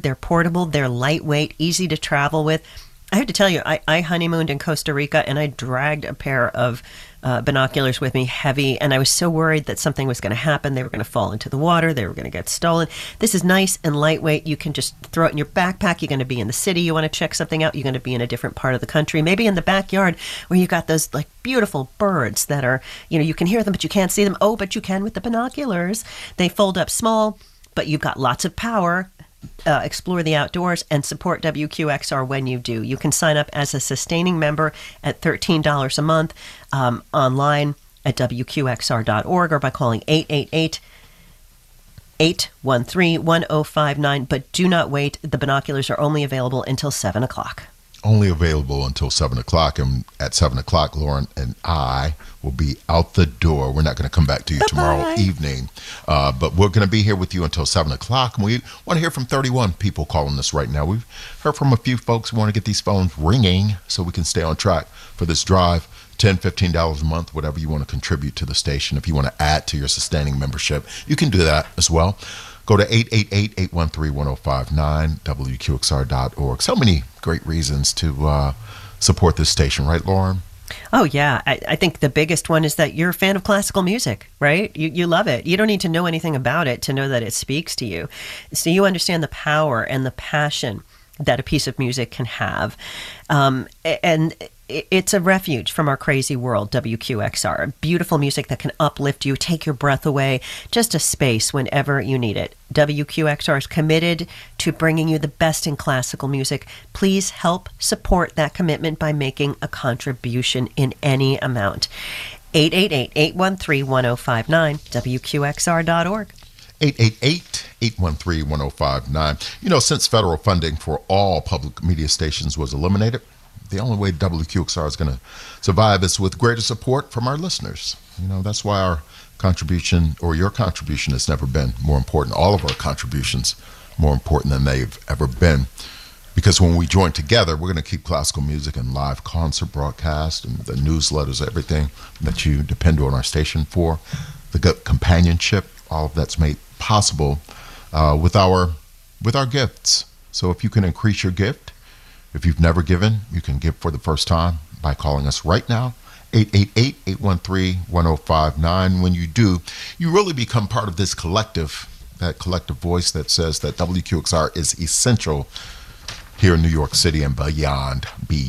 afford, they're portable, they're lightweight, easy to travel with. I have to tell you, I honeymooned in Costa Rica, and I dragged a pair of binoculars with me, heavy, and I was so worried that something was going to happen. They were going to fall into the water. They were going to get stolen. This is nice and lightweight. You can just throw it in your backpack. You're going to be in the city. You want to check something out. You're going to be in a different part of the country, maybe in the backyard where you got those like beautiful birds that are, you can hear them, but you can't see them. Oh, but you can with the binoculars. They fold up small, but you've got lots of power. Explore the outdoors and support WQXR when you do. You can sign up as a sustaining member at $13 a month online at WQXR.org or by calling 888-813-1059. But do not wait. The binoculars are only available until 7 o'clock. Only available until 7 o'clock. And at 7 o'clock, Lauren and I will be out the door. We're not going to come back to you tomorrow evening. But we're going to be here with you until 7 o'clock. And we want to hear from 31 people calling us right now. We've heard from a few folks who want to get these phones ringing so we can stay on track for this drive. $10, $15 a month, whatever you want to contribute to the station. If you want to add to your sustaining membership, you can do that as well. Go to 888-813-1059, WQXR.org. So many great reasons to support this station, right, Lauren? Oh, yeah. I think the biggest one is that you're a fan of classical music, right? You love it. You don't need to know anything about it to know that it speaks to you. So you understand the power and the passion that a piece of music can have. And it's a refuge from our crazy world, WQXR. Beautiful music that can uplift you, take your breath away, just a space whenever you need it. WQXR is committed to bringing you the best in classical music. Please help support that commitment by making a contribution in any amount. 888-813-1059, WQXR.org. 888-813-1059. Since federal funding for all public media stations was eliminated, the only way WQXR is going to survive is with greater support from our listeners. That's why our contribution, or your contribution, has never been more important. All of our contributions more important than they've ever been. Because when we join together, we're going to keep classical music and live concert broadcast and the newsletters, everything that you depend on our station for, the good companionship, all of that's made possible with our gifts. So if you can increase your gift, if you've never given, you can give for the first time by calling us right now, 888-813-1059. When you do, you really become part of this collective, that collective voice that says that WQXR is essential here in New York City and beyond.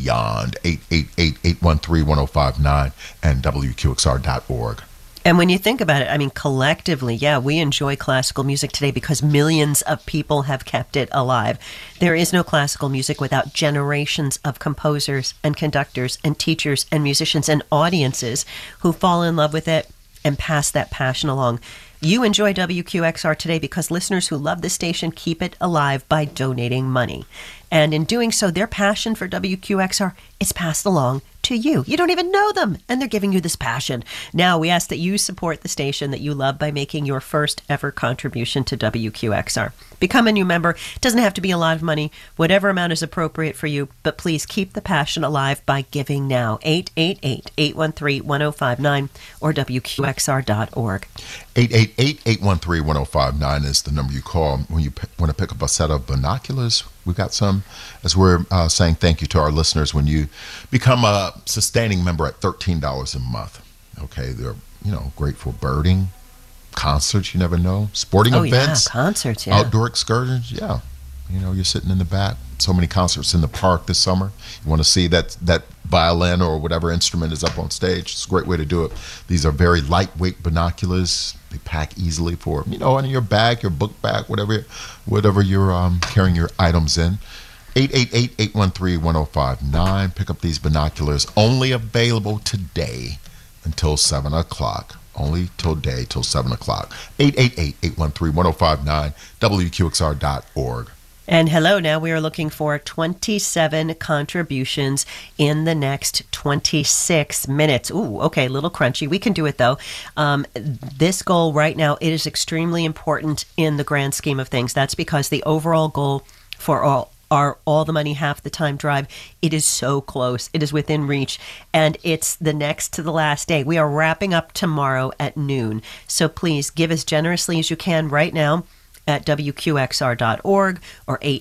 888-813-1059 and WQXR.org. And when you think about it, collectively, yeah, we enjoy classical music today because millions of people have kept it alive. There is no classical music without generations of composers and conductors and teachers and musicians and audiences who fall in love with it and pass that passion along. You enjoy WQXR today because listeners who love the station keep it alive by donating money. And in doing so, their passion for WQXR is passed along to you. You don't even know them, and they're giving you this passion. Now, we ask that you support the station that you love by making your first ever contribution to WQXR. Become a new member. It doesn't have to be a lot of money, whatever amount is appropriate for you, but please keep the passion alive by giving now. 888-813-1059 or WQXR.org. 888-813-1059 is the number you call when you want to pick up a set of binoculars. We've got some, as we're saying thank you to our listeners, when you become a sustaining member at $13 a month. Okay, they're, great for birding, concerts, you never know, sporting events. Yeah, concerts, yeah. Outdoor excursions, yeah. You're sitting in the back. So many concerts in the park this summer. You want to see that violin or whatever instrument is up on stage. It's a great way to do it. These are very lightweight binoculars. They pack easily for, in your bag, your book bag, whatever you're carrying your items in. 888-813-1059. Pick up these binoculars. Only available today until 7 o'clock. Only today till 7 o'clock. 888-813-1059, WQXR.org. And hello, now we are looking for 27 contributions in the next 26 minutes. Ooh, okay, a little crunchy. We can do it, though. This goal right now, it is extremely important in the grand scheme of things. That's because the overall goal for our All the Money Half the Time drive, it is so close. It is within reach, and it's the next to the last day. We are wrapping up tomorrow at noon. So please give as generously as you can right now at WQXR.org or 888-813-1059